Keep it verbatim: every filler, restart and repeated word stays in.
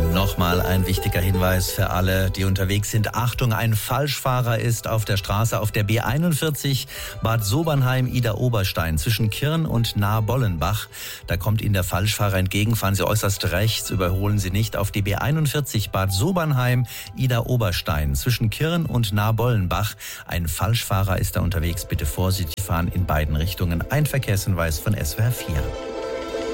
Nochmal ein wichtiger Hinweis für alle, die unterwegs sind. Achtung, ein Falschfahrer ist auf der Straße auf der B einundvierzig Bad Sobernheim-Ida-Oberstein zwischen Kirn und Nahe-Bollenbach. Da kommt Ihnen der Falschfahrer entgegen. Fahren Sie äußerst rechts, überholen Sie nicht auf die B einundvierzig Bad Sobernheim-Ida-Oberstein zwischen Kirn und Nahe-Bollenbach. Ein Falschfahrer ist da unterwegs. Bitte vorsichtig fahren in beiden Richtungen. Ein Verkehrshinweis von S W R vier.